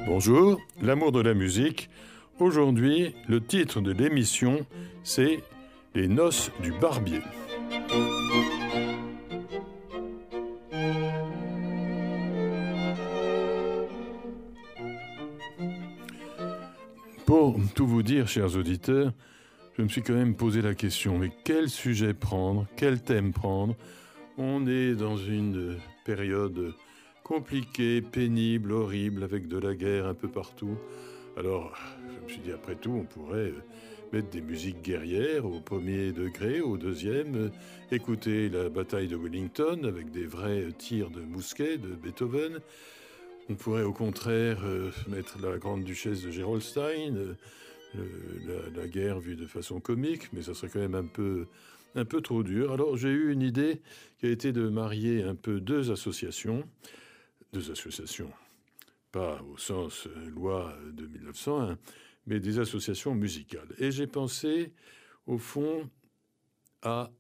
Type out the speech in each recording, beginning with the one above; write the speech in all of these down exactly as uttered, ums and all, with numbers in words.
Bonjour, l'amour de la musique. Aujourd'hui, le titre de l'émission, c'est « Les noces du barbier ». Pour tout vous dire, chers auditeurs, je me suis quand même posé la question, mais quel sujet prendre, quel thème prendre? On est dans une période compliquée, pénible, horrible, avec de la guerre un peu partout. Alors, je me suis dit, après tout, on pourrait mettre des musiques guerrières au premier degré, au deuxième, écouter la bataille de Wellington avec des vrais tirs de mousquet de Beethoven. On pourrait au contraire euh, mettre la grande duchesse de Gerolstein, euh, le, la, la guerre vue de façon comique, mais ça serait quand même un peu, un peu trop dur. Alors j'ai eu une idée qui a été de marier un peu deux associations, deux associations, pas au sens euh, loi de mille neuf cent un, mais des associations musicales. Et j'ai pensé, au fond, à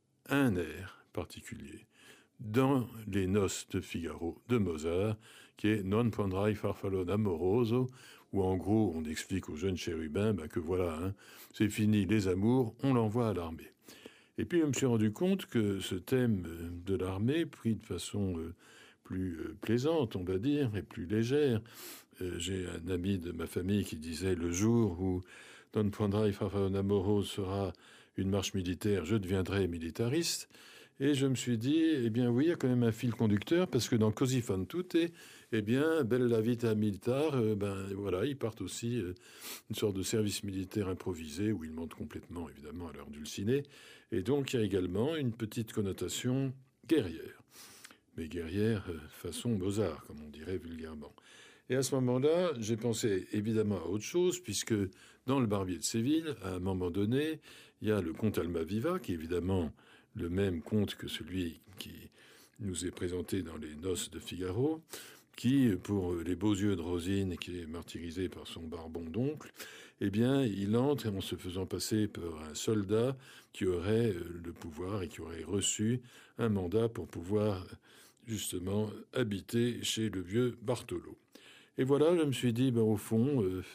un air particulier dans les noces de Figaro de Mozart, qui est Non prendrai farfallone amoroso, où en gros on explique aux jeunes chérubins ben, que voilà, hein, c'est fini les amours, on l'envoie à l'armée. Et puis je me suis rendu compte que ce thème de l'armée, pris de façon euh, plus euh, plaisante, on va dire, et plus légère, euh, j'ai un ami de ma famille qui disait le jour où Non prendrai farfallone amoroso sera une marche militaire, je deviendrai militariste. Et je me suis dit, eh bien oui, il y a quand même un fil conducteur, parce que dans Così fan tutte, eh bien, Bella vita militar, euh, ben voilà, ils partent aussi euh, une sorte de service militaire improvisé, où ils montent complètement, évidemment, à l'heure dulcinée. Et donc, il y a également une petite connotation guerrière. Mais guerrière euh, façon Mozart, comme on dirait vulgairement. Et à ce moment-là, j'ai pensé évidemment à autre chose, puisque dans Le Barbier de Séville, à un moment donné, il y a le comte Almaviva, qui évidemment le même conte que celui qui nous est présenté dans les Noces de Figaro, qui, pour les beaux yeux de Rosine, qui est martyrisé par son barbon d'oncle, eh bien, il entre en se faisant passer par un soldat qui aurait le pouvoir et qui aurait reçu un mandat pour pouvoir justement habiter chez le vieux Bartolo. Et voilà, je me suis dit, ben, au fond, euh,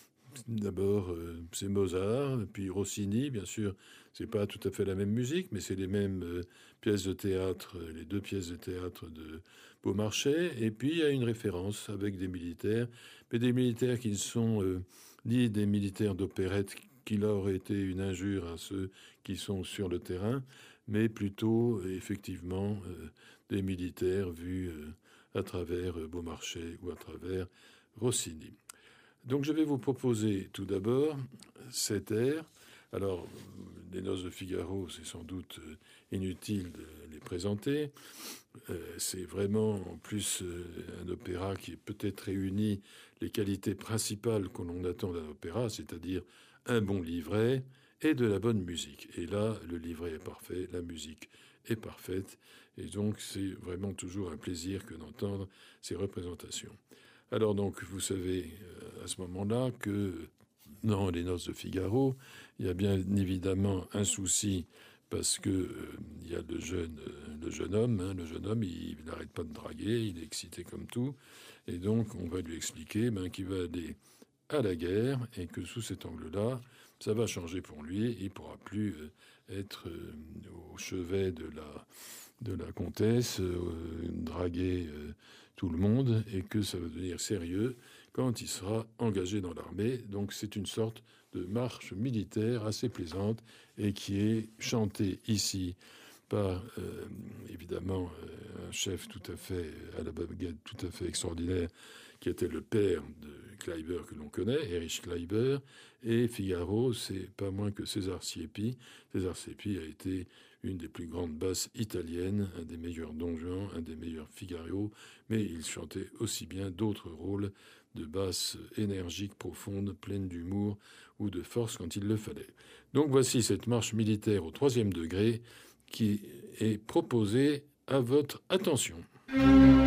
d'abord, euh, c'est Mozart, puis Rossini, bien sûr, c'est pas tout à fait la même musique, mais c'est les mêmes euh, pièces de théâtre, euh, les deux pièces de théâtre de Beaumarchais. Et puis, il y a une référence avec des militaires, mais des militaires qui ne sont euh, ni des militaires d'opérette, qui leur auraient été une injure à ceux qui sont sur le terrain, mais plutôt, effectivement, euh, des militaires vus euh, à travers euh, Beaumarchais ou à travers Rossini. Donc je vais vous proposer tout d'abord cet air. Alors, les Noces de Figaro, c'est sans doute inutile de les présenter. Euh, c'est vraiment en plus euh, un opéra qui peut-être réunit les qualités principales que l'on attend d'un opéra, c'est-à-dire un bon livret et de la bonne musique. Et là, le livret est parfait, la musique est parfaite, et donc c'est vraiment toujours un plaisir que d'entendre ces représentations. Alors donc, vous savez euh, à ce moment-là que dans les Noces de Figaro, il y a bien évidemment un souci parce que euh, il y a le jeune, euh, le jeune homme, hein, le jeune homme, il n'arrête pas de draguer, il est excité comme tout, et donc on va lui expliquer ben, qu'il va aller à la guerre et que sous cet angle-là, ça va changer pour lui, il ne pourra plus euh, être euh, au chevet de la de la comtesse, euh, draguer euh, tout le monde, et que ça va devenir sérieux quand il sera engagé dans l'armée. Donc c'est une sorte de marche militaire assez plaisante et qui est chantée ici par, euh, évidemment, euh, un chef tout à fait, à la baguette tout à fait extraordinaire, qui était le père de Kleiber que l'on connaît, Erich Kleiber, et Figaro, c'est pas moins que César Siepi. César Siepi a été une des plus grandes basses italiennes, un des meilleurs Don Juan, un des meilleurs Figaro, mais il chantait aussi bien d'autres rôles de basses énergiques, profondes, pleines d'humour ou de force quand il le fallait. Donc voici cette marche militaire au troisième degré qui est proposée à votre attention.